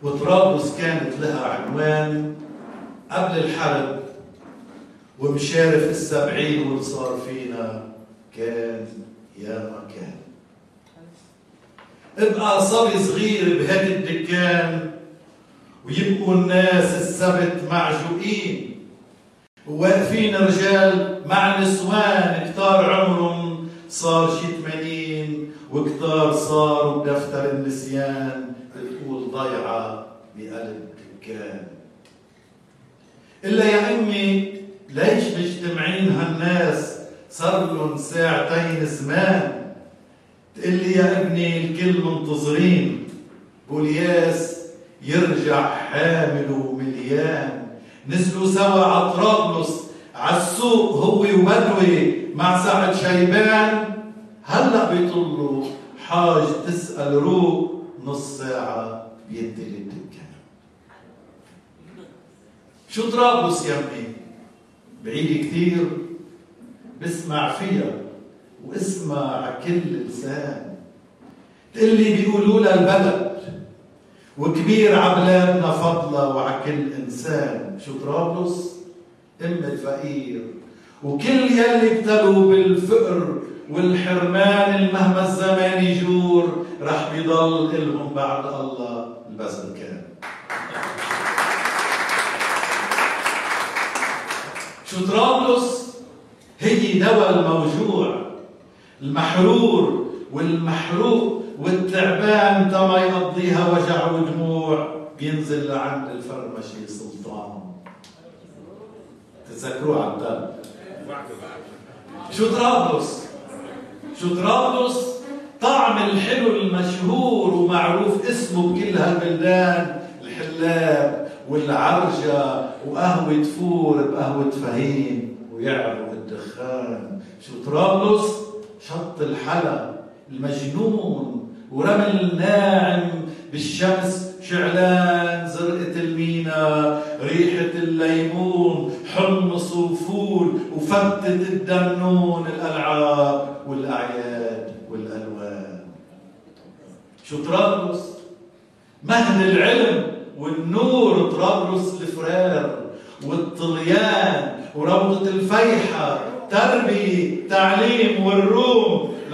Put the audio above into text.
وطرابلس كانت لها عنوان قبل الحرب، ومشارف السبعين واللي صار فينا كان يا ما كان. ابقى صبي صغير بهيك الدكان، ويبقوا الناس السبت معجوقين، وواقفين رجال مع نسوان كتار عمرهم صار شي 80، وكتار صاروا بدفتر النسيان بتقول ضيعة بقلب دكان. إلا يا أمي ليش مجتمعين هالناس صار لهم ساعتين زمان؟ تقلي يا ابني الكل منتظرين بولياس يرجع حامل ومليان. نزلوا سوا على طرابلس عالسوق هو وبدوي مع سعد شيبان، هلا بيطلوا حاج تسأل روق نص ساعة بيدي الدكان. شو طرابلس يا امي؟ بعيد كثير، بسمع فيها واسمع عكل لسان. تقلي بيقولوا لها البلد وكبير عبلادنا فضلة وعكل إنسان. شو طرابلس؟ أم الفقير، وكل يلي ابتلوا بالفقر والحرمان المهما الزمان يجور رح بيضل إلهم بعد الله البذل كان. شو طرابلس؟ هي دواء الموجوع، المحرور والمحروق والتعبان تما يقضيها وجع ودموع، بينزل لعند الفرمشي سلطان. تتذكروه عبدال؟ شو طرابلس؟ شو طرابلس؟ طعم الحلو المشهور ومعروف اسمه بكل هالبلدان، الحلاب والعرجة وقهوة فور بقهوة فهيم ويعرق الدخان. شو طرابلس؟ شط الحلا المجنون ورمل ناعم بالشمس شعلان، زرقة المينا، ريحة الليمون، حمص وفول وفتة الدمنون، الألعاب والأعياد والألوان. شو طرابلس؟ مهد العلم والنور، طرابلس الفرار والطليان وروضة الفيحة، تربية تعليم والروم